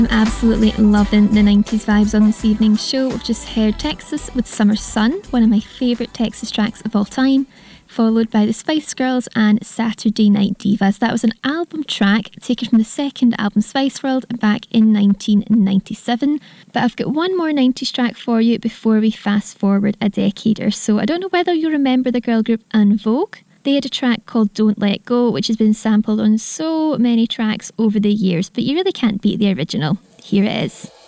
I'm absolutely loving the 90s vibes on this evening's show. We've just heard Texas with Summer Sun, one of my favourite Texas tracks of all time, followed by the Spice Girls and Saturday Night Divas. That was an album track taken from the second album Spice World back in 1997. But I've got one more 90s track for you before we fast forward a decade or so. I don't know whether you remember the girl group En Vogue. They had a track called Don't Let Go, which has been sampled on so many tracks over the years, but you really can't beat the original. Here it is.